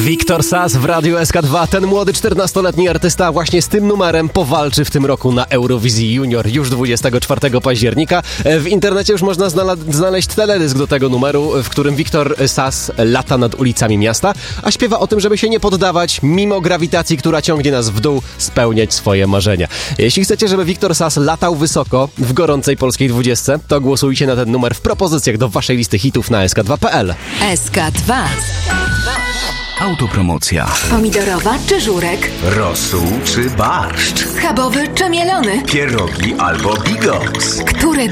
Wiktor Sas w Radiu SK2. Ten młody 14-letni artysta właśnie z tym numerem powalczy w tym roku na Eurowizji Junior już 24 października. W internecie już można znaleźć teledysk do tego numeru, w którym Wiktor Sas lata nad ulicami miasta, a śpiewa o tym, żeby się nie poddawać, mimo grawitacji, która ciągnie nas w dół, spełniać swoje marzenia. Jeśli chcecie, żeby Wiktor Sas latał wysoko w gorącej polskiej 20, to głosujcie na ten numer w propozycjach do waszej listy hitów na sk2.pl. SK2. Autopromocja. Pomidorowa czy żurek? Rosół czy barszcz? Schabowy czy mielony? Pierogi albo bigos? Które